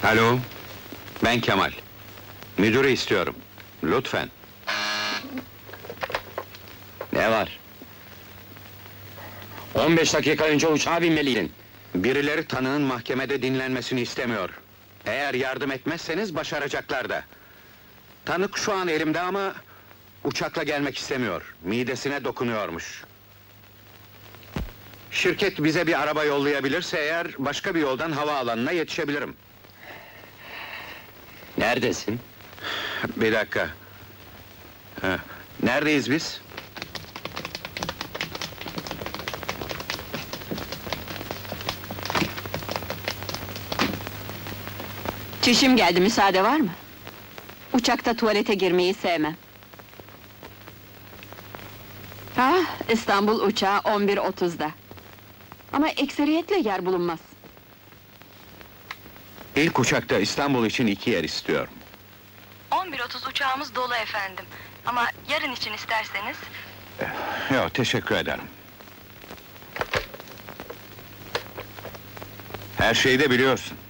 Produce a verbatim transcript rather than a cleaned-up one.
Alo, ben Kemal. Müdürü istiyorum. Lütfen. Ne var? On beş dakika önce uçağa binmeliydin. Birileri tanığın mahkemede dinlenmesini istemiyor. Eğer yardım etmezseniz başaracaklar da. Tanık şu an elimde ama uçakla gelmek istemiyor. Midesine dokunuyormuş. Şirket bize bir araba yollayabilirse eğer başka bir yoldan havaalanına yetişebilirim. Neredesin? Bir dakika. Ha, neredeyiz biz? Çişim geldi, müsaade var mı? Uçakta tuvalete girmeyi sevmem. Ah, İstanbul uçağı on bir otuzda. Ama ekseriyetle yer bulunmaz. İlk uçakta İstanbul için iki yer istiyorum. on bir otuz uçağımız dolu efendim. Ama yarın için isterseniz... Yok, teşekkür ederim. Her şeyi de biliyorsun.